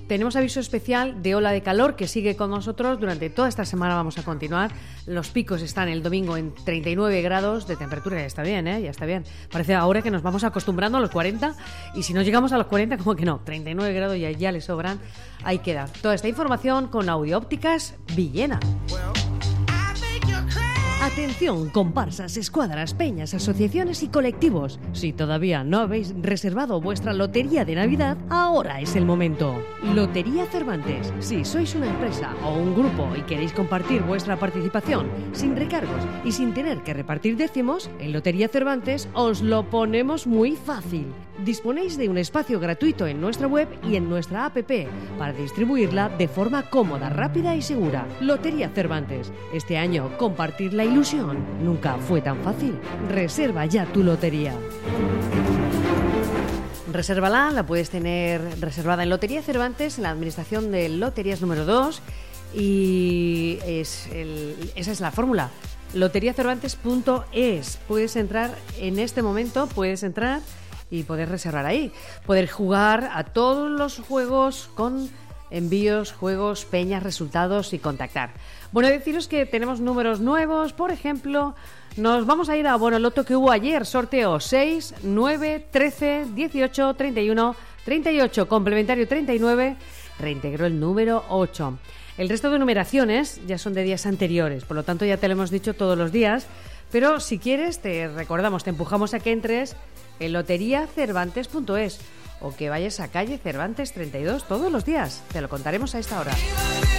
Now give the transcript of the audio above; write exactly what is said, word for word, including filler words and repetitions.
tenemos aviso especial de ola de calor que sigue con nosotros. Durante toda esta semana vamos a continuar. Los picos están el domingo en treinta y nueve grados de temperatura. Ya está bien, ¿eh? Ya está bien. Parece ahora que nos vamos acostumbrando a los cuarenta. Y si no llegamos a los cuarenta, como que no. treinta y nueve grados ya, ya le sobran. Ahí queda. Toda esta información con Audio Ópticas Villena. Atención, comparsas, escuadras, peñas, asociaciones y colectivos. Si todavía no habéis reservado vuestra lotería de Navidad, ahora es el momento. Lotería Cervantes. Si sois una empresa o un grupo y queréis compartir vuestra participación sin recargos y sin tener que repartir décimos, en Lotería Cervantes os lo ponemos muy fácil. Disponéis de un espacio gratuito en nuestra web y en nuestra app para distribuirla de forma cómoda, rápida y segura. Lotería Cervantes. Este año compartir la ilusión nunca fue tan fácil. Reserva ya tu lotería. Resérvala, la puedes tener reservada en Lotería Cervantes, en la administración de Loterías número dos, y es el, esa es la fórmula. lotería cervantes punto es. Puedes entrar en este momento, puedes entrar y poder reservar ahí. Poder jugar a todos los juegos con envíos, juegos, peñas, resultados y contactar. Bueno, deciros que tenemos números nuevos. Por ejemplo, nos vamos a ir a Bonoloto que hubo ayer. Sorteo seis, nueve, trece, dieciocho, treinta y uno, treinta y ocho. Complementario treinta y nueve. Reintegró el número ocho. El resto de numeraciones ya son de días anteriores. Por lo tanto, ya te lo hemos dicho todos los días. Pero si quieres, te recordamos, te empujamos a que entres en lotería cervantes punto es o que vayas a calle Cervantes treinta y dos todos los días. Te lo contaremos a esta hora.